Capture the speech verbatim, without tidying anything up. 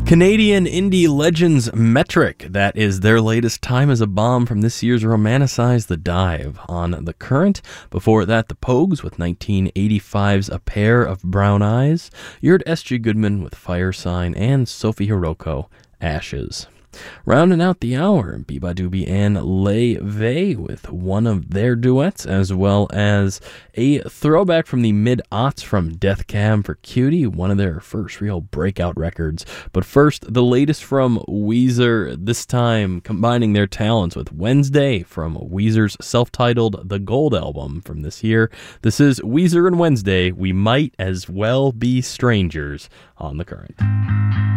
Canadian indie legends Metric. That is their latest Time as a Bomb from this year's Romanticize the Dive on The Current. Before that, The Pogues with nineteen eighty-five's A Pair of Brown Eyes. You heard S G Goodman with Fire Sign and Sophie Hiroko, Ashes. Rounding out the hour, Biba Doobie and Lay Vey with one of their duets, as well as a throwback from the mid-aughts from Death Cab for Cutie, one of their first real breakout records. But first, the latest from Weezer, this time combining their talents with Wednesday from Weezer's self-titled The Gold album from this year. This is Weezer and Wednesday, We Might As Well Be Strangers on The Current.